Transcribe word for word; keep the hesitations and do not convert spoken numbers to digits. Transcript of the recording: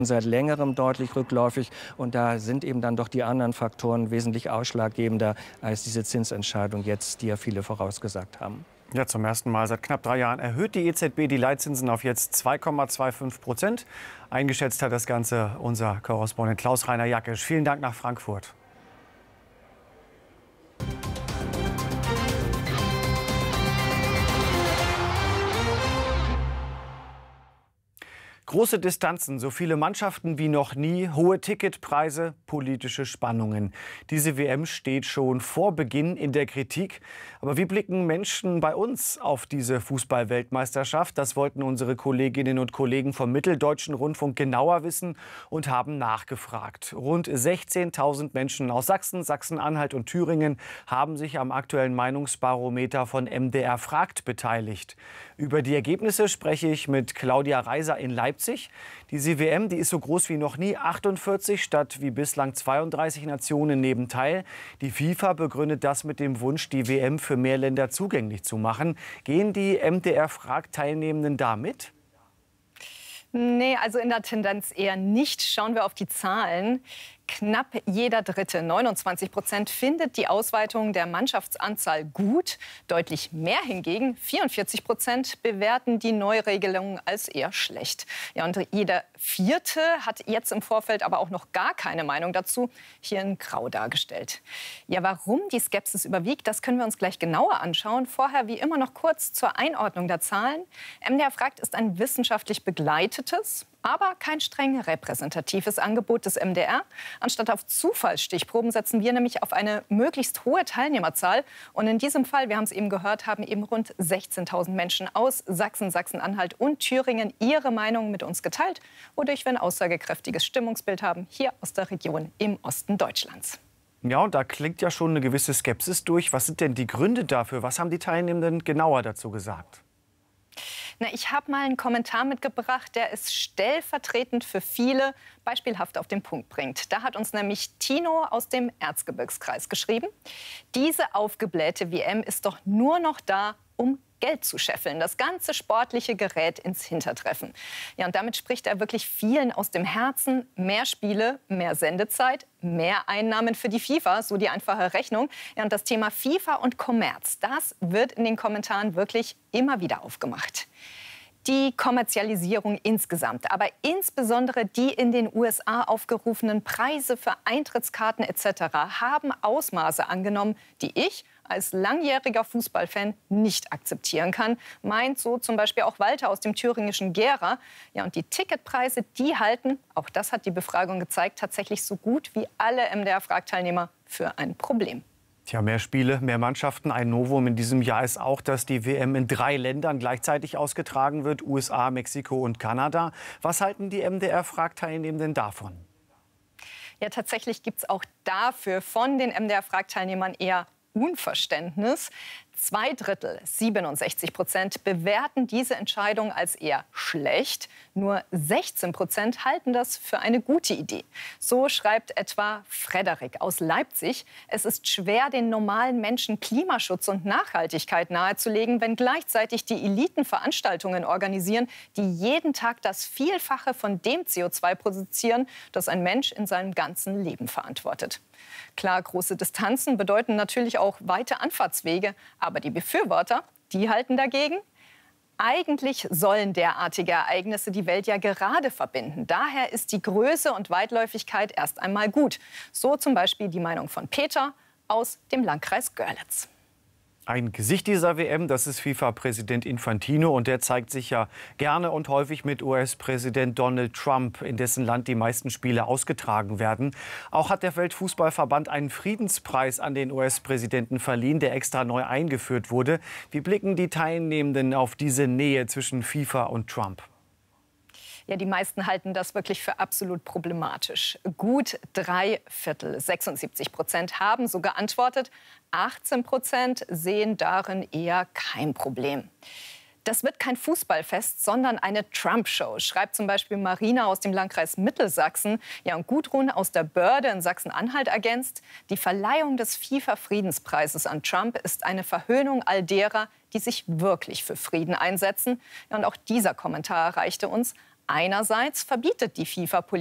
seit längerem deutlich rückläufig. Und da sind eben dann doch die anderen Faktoren wesentlich ausschlaggebender als diese Zinsentscheidung jetzt, die ja viele vorausgesagt haben. Ja, zum ersten Mal seit knapp drei Jahren erhöht die E Z B die Leitzinsen auf jetzt zwei Komma fünfundzwanzig Prozent. Eingeschätzt hat das Ganze unser Korrespondent Klaus-Rainer Jackisch. Vielen Dank nach Frankfurt. Große Distanzen, so viele Mannschaften wie noch nie, hohe Ticketpreise, politische Spannungen. Diese W M steht schon vor Beginn in der Kritik. Aber wie blicken Menschen bei uns auf diese Fußball-Weltmeisterschaft? Das wollten unsere Kolleginnen und Kollegen vom Mitteldeutschen Rundfunk genauer wissen und haben nachgefragt. Rund sechzehntausend Menschen aus Sachsen, Sachsen-Anhalt und Thüringen haben sich am aktuellen Meinungsbarometer von M D R fragt beteiligt. Über die Ergebnisse spreche ich mit Claudia Reiser in Leipzig. Diese W M, die ist so groß wie noch nie, achtundvierzig statt wie bislang zweiunddreißig Nationen nehmen teil. Die FIFA begründet das mit dem Wunsch, die W M für mehr Länder zugänglich zu machen. Gehen die M D R-Frag-Teilnehmenden da mit? Nee, also in der Tendenz eher nicht. Schauen wir auf die Zahlen. Knapp jeder Dritte, neunundzwanzig Prozent, findet die Ausweitung der Mannschaftsanzahl gut. Deutlich mehr hingegen, vierundvierzig Prozent, bewerten die Neuregelung als eher schlecht. Ja, und jeder Vierte hat jetzt im Vorfeld aber auch noch gar keine Meinung dazu, hier in Grau dargestellt. Ja, warum die Skepsis überwiegt, das können wir uns gleich genauer anschauen. Vorher wie immer noch kurz zur Einordnung der Zahlen. M D R fragt ist ein wissenschaftlich begleitetes, aber kein streng repräsentatives Angebot des M D R. Anstatt auf Zufallsstichproben setzen wir nämlich auf eine möglichst hohe Teilnehmerzahl. Und in diesem Fall, wir haben es eben gehört, haben eben rund sechzehntausend Menschen aus Sachsen, Sachsen-Anhalt und Thüringen ihre Meinung mit uns geteilt, wodurch wir ein aussagekräftiges Stimmungsbild haben, hier aus der Region im Osten Deutschlands. Ja, und da klingt ja schon eine gewisse Skepsis durch. Was sind denn die Gründe dafür? Was haben die Teilnehmenden genauer dazu gesagt? Na, ich habe mal einen Kommentar mitgebracht, der es stellvertretend für viele beispielhaft auf den Punkt bringt. Da hat uns nämlich Tino aus dem Erzgebirgskreis geschrieben: Diese aufgeblähte W M ist doch nur noch da, um Geld zu scheffeln, das ganze sportliche Gerät ins Hintertreffen. Ja, und damit spricht er wirklich vielen aus dem Herzen. Mehr Spiele, mehr Sendezeit, mehr Einnahmen für die FIFA, so die einfache Rechnung. Ja, und das Thema FIFA und Kommerz, das wird in den Kommentaren wirklich immer wieder aufgemacht. Die Kommerzialisierung insgesamt, aber insbesondere die in den U S A aufgerufenen Preise für Eintrittskarten et cetera haben Ausmaße angenommen, die ich als langjähriger Fußballfan nicht akzeptieren kann, meint so zum Beispiel auch Walter aus dem thüringischen Gera. Ja, und die Ticketpreise, die halten, auch das hat die Befragung gezeigt, tatsächlich so gut wie alle M D R-Fragteilnehmer für ein Problem. Tja, mehr Spiele, mehr Mannschaften. Ein Novum in diesem Jahr ist auch, dass die W M in drei Ländern gleichzeitig ausgetragen wird: U S A, Mexiko und Kanada. Was halten die M D R-Fragteilnehmenden davon? Ja, tatsächlich gibt es auch dafür von den M D R-Fragteilnehmern eher Unverständnis. Zwei Drittel, siebenundsechzig Prozent, bewerten diese Entscheidung als eher schlecht. Nur sechzehn Prozent halten das für eine gute Idee. So schreibt etwa Frederik aus Leipzig: Es ist schwer, den normalen Menschen Klimaschutz und Nachhaltigkeit nahezulegen, wenn gleichzeitig die Eliten Veranstaltungen organisieren, die jeden Tag das Vielfache von dem C O zwei produzieren, das ein Mensch in seinem ganzen Leben verantwortet. Klar, große Distanzen bedeuten natürlich auch weite Anfahrtswege. Aber die Befürworter, die halten dagegen. Eigentlich sollen derartige Ereignisse die Welt ja gerade verbinden. Daher ist die Größe und Weitläufigkeit erst einmal gut. So zum Beispiel die Meinung von Peter aus dem Landkreis Görlitz. Ein Gesicht dieser W M, das ist FIFA-Präsident Infantino. Und der zeigt sich ja gerne und häufig mit U S-Präsident Donald Trump, in dessen Land die meisten Spiele ausgetragen werden. Auch hat der Weltfußballverband einen Friedenspreis an den U S-Präsidenten verliehen, der extra neu eingeführt wurde. Wie blicken die Teilnehmenden auf diese Nähe zwischen FIFA und Trump? Ja, die meisten halten das wirklich für absolut problematisch. Gut drei Viertel, sechsundsiebzig Prozent, haben so geantwortet. achtzehn Prozent sehen darin eher kein Problem. Das wird kein Fußballfest, sondern eine Trump-Show, schreibt zum Beispiel Marina aus dem Landkreis Mittelsachsen. Ja, und Gudrun aus der Börde in Sachsen-Anhalt ergänzt: Die Verleihung des FIFA-Friedenspreises an Trump ist eine Verhöhnung all derer, die sich wirklich für Frieden einsetzen. Ja, und auch dieser Kommentar erreichte uns. Einerseits verbietet die FIFA